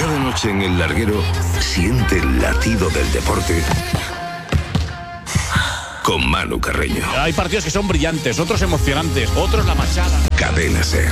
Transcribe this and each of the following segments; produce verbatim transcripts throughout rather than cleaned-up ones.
Cada noche en El Larguero, siente el latido del deporte con Manu Carreño. Hay partidos que son brillantes, otros emocionantes, otros la machada. Cadena Ser.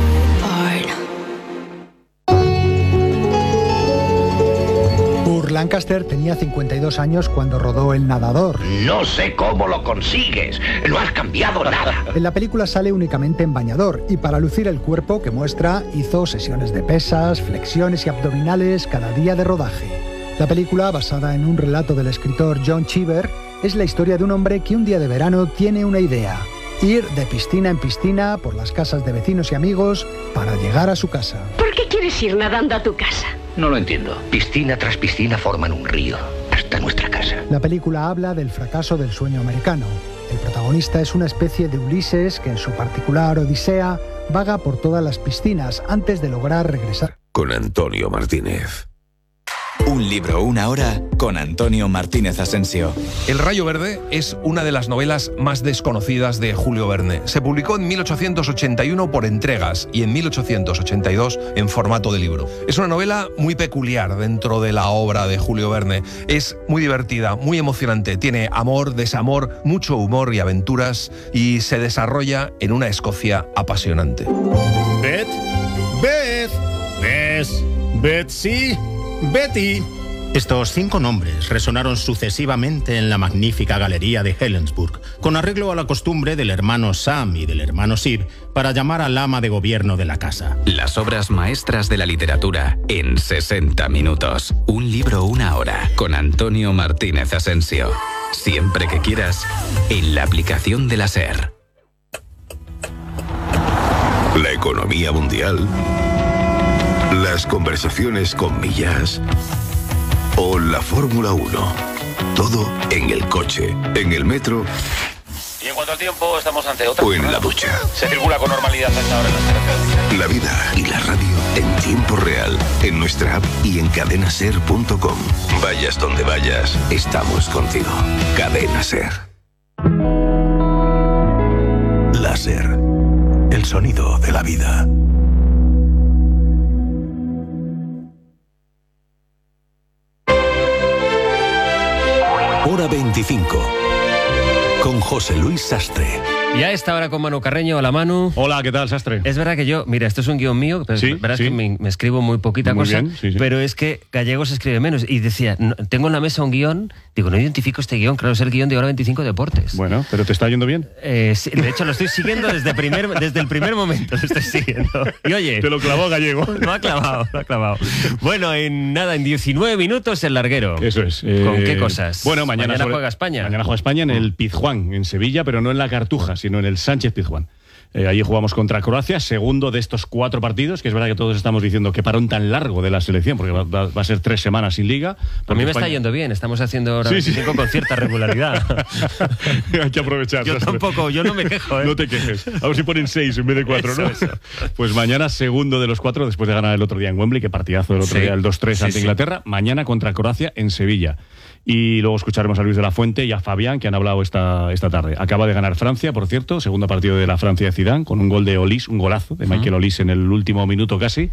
Burt Lancaster tenía cincuenta y dos años cuando rodó El Nadador. No sé cómo lo consigues, no has cambiado nada. En la película sale únicamente en bañador y para lucir el cuerpo que muestra hizo sesiones de pesas, flexiones y abdominales cada día de rodaje. La película, basada en un relato del escritor John Cheever, es la historia de un hombre que un día de verano tiene una idea: ir de piscina en piscina por las casas de vecinos y amigos para llegar a su casa. ¿Por qué quieres ir nadando a tu casa? No lo entiendo. Piscina tras piscina forman un río hasta nuestra casa. La película habla del fracaso del sueño americano. El protagonista es una especie de Ulises que en su particular odisea vaga por todas las piscinas antes de lograr regresar. Con Antonio Martínez. Un libro, una hora, con Antonio Martínez Asensio. El Rayo Verde es una de las novelas más desconocidas de Julio Verne. Se publicó en mil ochocientos ochenta y uno por entregas y en mil ochocientos ochenta y dos en formato de libro. Es una novela muy peculiar dentro de la obra de Julio Verne. Es muy divertida, muy emocionante. Tiene amor, desamor, mucho humor y aventuras y se desarrolla en una Escocia apasionante. Beth, Beth, Bess, Betsy, Betty. Estos cinco nombres resonaron sucesivamente en la magnífica galería de Helensburgh, con arreglo a la costumbre del hermano Sam y del hermano Sir para llamar al ama de gobierno de la casa. Las obras maestras de la literatura en sesenta minutos. Un libro, una hora, con Antonio Martínez Asensio. Siempre que quieras, en la aplicación de la SER. La economía mundial, las conversaciones con Millas o la Fórmula uno. Todo en el coche, en el metro. Y en cuanto al tiempo, estamos ante otra. O en la ducha. Se circula con normalidad a esta hora en las carreteras. La vida y la radio en tiempo real, en nuestra app y en cadena ser punto com. Vayas donde vayas, estamos contigo. Cadena Ser. La Ser. El sonido de la vida. Hora veinticinco. Con José Luis Sastre. Y a esta hora con Manu Carreño. Hola, Manu. Hola, ¿qué tal, Sastre? Es verdad que yo, mira, esto es un guión mío, pero sí, verás sí. que me, me escribo muy poquita muy cosa, bien, sí, sí. pero es que Gallegos escribe menos. Y decía, no, tengo en la mesa un guión, digo, no identifico este guión, claro, es el guión de Hora veinticinco Deportes. Bueno, ¿pero te está yendo bien? Eh, sí, de hecho, lo estoy siguiendo desde, primer, desde el primer momento, lo estoy siguiendo. Y oye... Te lo clavó Gallego. Lo ha clavado, lo ha clavado. Bueno, en nada, en diecinueve minutos el larguero. Eso es. ¿Con eh, qué cosas? Bueno, mañana, mañana sobre, juega España. Mañana juega España en el Pizjuán, en Sevilla, pero no en la Cartuja, sino en el Sánchez Pizjuán. Eh, allí jugamos contra Croacia, segundo de estos cuatro partidos, que es verdad que todos estamos diciendo que parón tan largo de la selección, porque va, va, va a ser tres semanas sin liga. A mí me España... está yendo bien, estamos haciendo Hora sí, veinticinco sí. con cierta regularidad. Hay que aprovechar. Yo Sastre. tampoco, yo no me quejo, ¿eh? No te quejes. A ver si ponen seis en vez de cuatro, eso, ¿no? Eso. Pues mañana segundo de los cuatro, después de ganar el otro día en Wembley, que partidazo del otro sí. día, el dos tres sí, ante sí. Inglaterra. Mañana contra Croacia en Sevilla. Y luego escucharemos a Luis de la Fuente y a Fabián, que han hablado esta, esta tarde. Acaba de ganar Francia, por cierto, segundo partido de la Francia de Zidane, con un gol de Olís, un golazo de Michael uh-huh. Olís en el último minuto casi.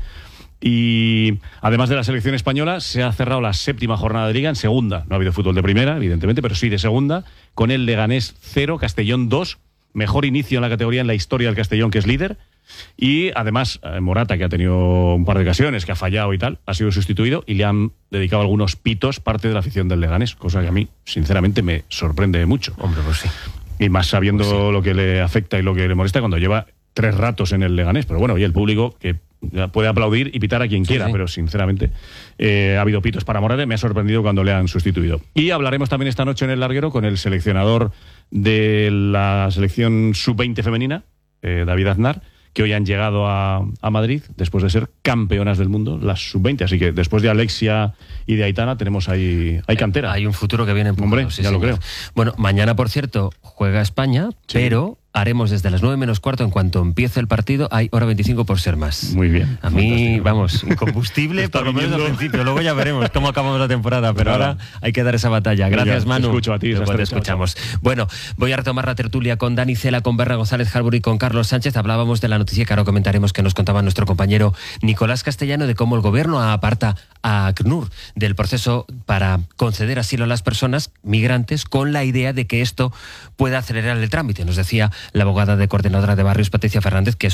Y además de la selección española, se ha cerrado la séptima jornada de Liga en segunda. No ha habido fútbol de primera, evidentemente, pero sí de segunda, con el Leganés cero, Castellón dos. Mejor inicio en la categoría en la historia del Castellón, que es líder. Y además Morata, que ha tenido un par de ocasiones, que ha fallado y tal, ha sido sustituido y le han dedicado algunos pitos parte de la afición del Leganés, cosa que a mí sinceramente me sorprende mucho. Hombre, pues sí. Y más sabiendo pues sí. lo que le afecta y lo que le molesta cuando lleva tres ratos en el Leganés. Pero bueno, y el público que puede aplaudir y pitar a quien quiera, sí, sí. pero sinceramente eh, ha habido pitos para Morata. Me ha sorprendido cuando le han sustituido. Y hablaremos también esta noche en el larguero con el seleccionador de la selección sub veinte femenina, eh, David Aznar, que hoy han llegado a, a Madrid después de ser campeonas del mundo, las sub veinte. Así que después de Alexia y de Aitana tenemos ahí hay cantera. Hay un futuro que viene en Hombre, sí, ya señor. Lo creo. Bueno, mañana, por cierto, juega España, sí. pero haremos desde las nueve menos cuarto, en cuanto empiece el partido, hay hora veinticinco por ser más. Muy bien. A mí, fantástico. Vamos, incombustible por lo menos al principio. Luego ya veremos cómo acabamos la temporada, pero claro. Ahora hay que dar esa batalla. Gracias, Manu. Te escucho a ti. Luego te escuchamos. Bueno, voy a retomar la tertulia con Dani Cela, con Berra González Harbury y con Carlos Sánchez. Hablábamos de la noticia que ahora comentaremos, que nos contaba nuestro compañero Nicolás Castellano, de cómo el gobierno aparta a ACNUR del proceso para conceder asilo a las personas migrantes, con la idea de que esto pueda acelerar el trámite. Nos decía la abogada de coordinadora de barrios, Patricia Fernández, que